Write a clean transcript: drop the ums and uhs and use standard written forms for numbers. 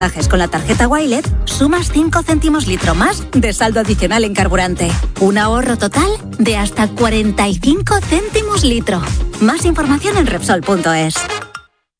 Con la tarjeta Wilet, sumas 5 céntimos litro más de saldo adicional en carburante. Un ahorro total de hasta 45 céntimos litro. Más información en Repsol.es.